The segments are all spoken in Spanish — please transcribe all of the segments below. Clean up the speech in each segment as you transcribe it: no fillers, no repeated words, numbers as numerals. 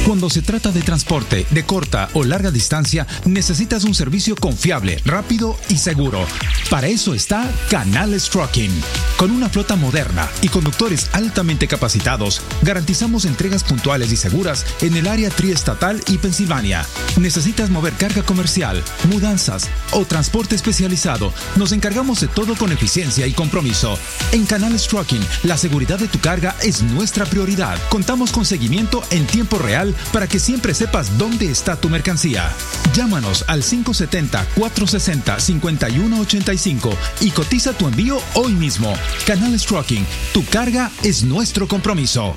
Cuando se trata de transporte de corta o larga distancia, necesitas un servicio confiable, rápido y seguro. Para eso está Canales Trucking. Con una flota moderna y conductores altamente capacitados, garantizamos entregas puntuales y seguras en el área triestatal y Pensilvania. ¿Necesitas mover carga comercial, mudanzas o transporte especializado? Nos encargamos de todo con eficiencia y compromiso. En Canales Trucking, la seguridad de tu carga es nuestra prioridad. Contamos con seguimiento en tiempo real para que siempre sepas dónde está tu mercancía. Llámanos al 570-460-5185 y cotiza tu envío hoy mismo. Canales Trucking, tu carga es nuestro compromiso.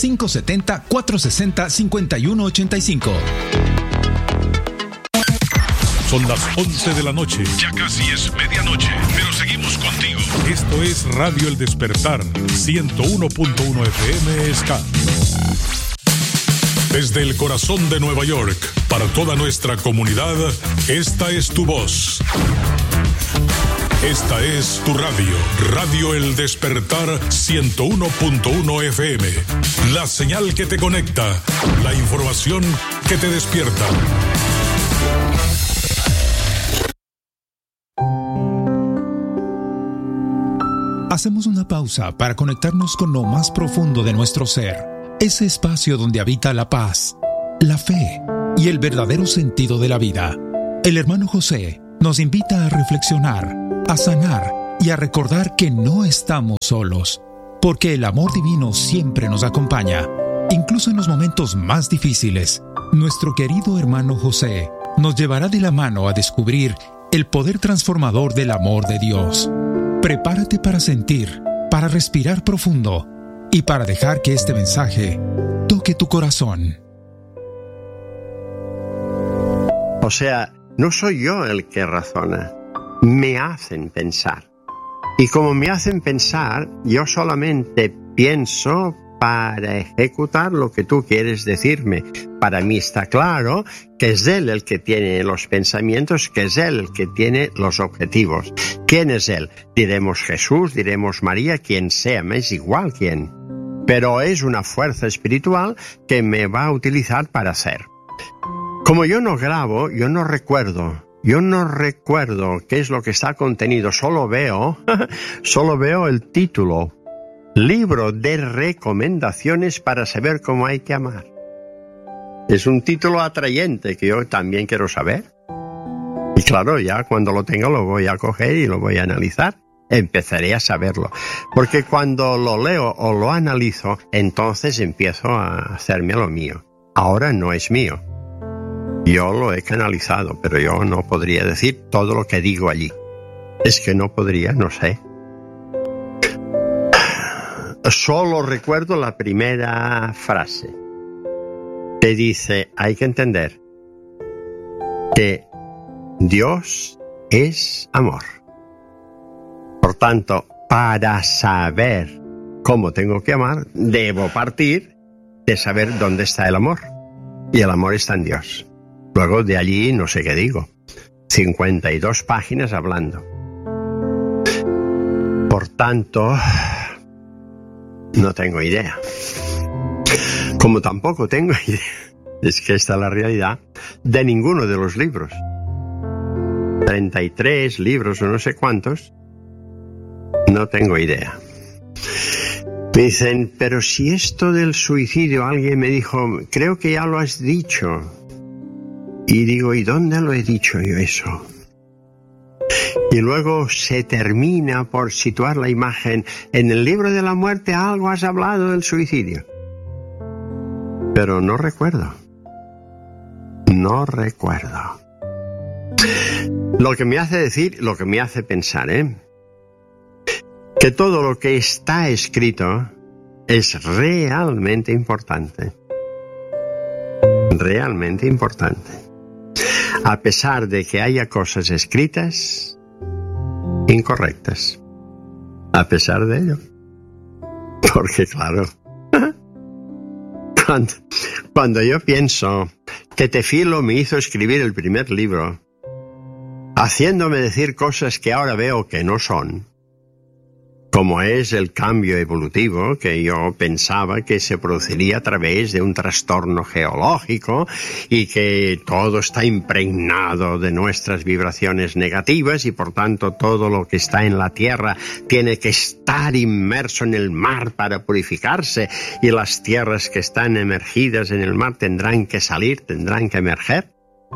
570-460-5185. Son las 11 de la noche. Ya casi es medianoche, pero seguimos contigo. Esto es Radio El Despertar, 101.1 FM Ska. Desde el corazón de Nueva York, para toda nuestra comunidad, esta es tu voz. Esta es tu radio, Radio El Despertar 101.1 FM. La señal que te conecta, la información que te despierta. Hacemos una pausa para conectarnos con lo más profundo de nuestro ser. Ese espacio donde habita la paz, la fe y el verdadero sentido de la vida. El hermano José nos invita a reflexionar, a sanar y a recordar que no estamos solos, porque el amor divino siempre nos acompaña, incluso en los momentos más difíciles. Nuestro querido hermano José nos llevará de la mano a descubrir el poder transformador del amor de Dios. Prepárate para sentir, para respirar profundo y para dejar que este mensaje toque tu corazón. O sea, no soy yo el que razona, me hacen pensar. Y como me hacen pensar, yo solamente pienso para ejecutar lo que tú quieres decirme. Para mí está claro que es Él el que tiene los pensamientos, que es Él el que tiene los objetivos. ¿Quién es Él? Diremos Jesús, diremos María, quien sea, me es igual quién. Pero es una fuerza espiritual que me va a utilizar para hacer. Como yo no grabo, yo no recuerdo qué es lo que está contenido, solo veo el título. Libro de recomendaciones para saber cómo hay que amar. Es un título atrayente que yo también quiero saber. Y claro, ya cuando lo tenga lo voy a coger y lo voy a analizar. Empezaré a saberlo. Porque cuando lo leo o lo analizo, entonces empiezo a hacerme lo mío. Ahora no es mío. Yo lo he canalizado, pero yo no podría decir todo lo que digo allí. Es que no podría, no sé. Solo recuerdo la primera frase que dice, hay que entender que Dios es amor. Por tanto, para saber cómo tengo que amar, debo partir de saber dónde está el amor. Y el amor está en Dios. Luego de allí no sé qué digo. 52 páginas hablando. Por tanto, no tengo idea. Como tampoco tengo idea, es que esta es la realidad, de ninguno de los libros. 33 libros o no sé cuántos. No tengo idea. Me dicen, pero si esto del suicidio, alguien me dijo, creo que ya lo has dicho. Y digo, ¿y dónde lo he dicho yo eso? Y luego se termina por situar la imagen. En el libro de la muerte algo has hablado del suicidio. Pero no recuerdo. No recuerdo. Lo que me hace decir, lo que me hace pensar, que todo lo que está escrito es realmente importante. Realmente importante. A pesar de que haya cosas escritas incorrectas. A pesar de ello. Porque claro, cuando yo pienso que Tefilo me hizo escribir el primer libro, haciéndome decir cosas que ahora veo que no son, como es el cambio evolutivo, que yo pensaba que se produciría a través de un trastorno geológico y que todo está impregnado de nuestras vibraciones negativas y por tanto todo lo que está en la tierra tiene que estar inmerso en el mar para purificarse y las tierras que están emergidas en el mar tendrán que salir, tendrán que emerger.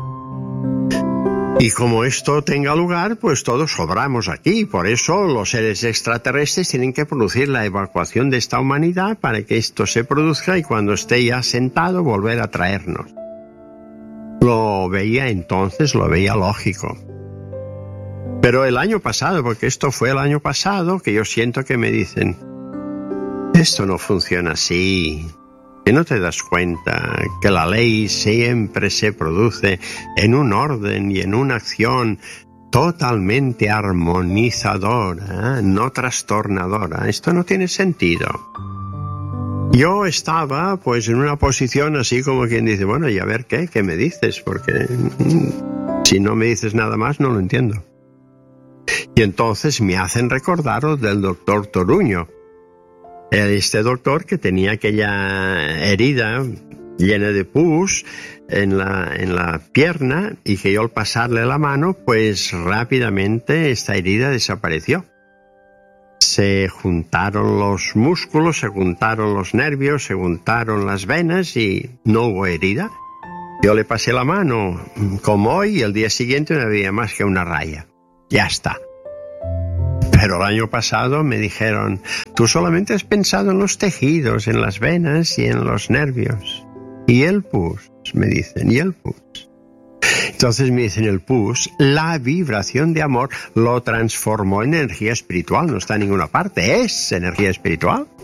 Y como esto tenga lugar, pues todos sobramos aquí. Por eso los seres extraterrestres tienen que producir la evacuación de esta humanidad para que esto se produzca y cuando esté ya sentado volver a traernos. Lo veía entonces, lo veía lógico. Pero el año pasado, porque esto fue el año pasado, que yo siento que me dicen, esto no funciona así. ¿Que no te das cuenta que la ley siempre se produce en un orden y en una acción totalmente armonizadora, no trastornadora? Esto no tiene sentido. Yo estaba pues en una posición así como quien dice, bueno, y a ver qué me dices, porque si no me dices nada más no lo entiendo. Y entonces me hacen recordaros del doctor Toruño. Este doctor que tenía aquella herida llena de pus en la pierna y que yo al pasarle la mano, pues rápidamente esta herida desapareció. Se juntaron los músculos, se juntaron los nervios, se juntaron las venas y no hubo herida. Yo le pasé la mano como hoy y el día siguiente no había más que una raya. Ya está. Pero el año pasado me dijeron, tú solamente has pensado en los tejidos, en las venas y en los nervios. ¿Y el pus? Me dicen, ¿y el pus? Entonces me dicen, el pus, la vibración de amor lo transformó en energía espiritual, no está en ninguna parte, es energía espiritual.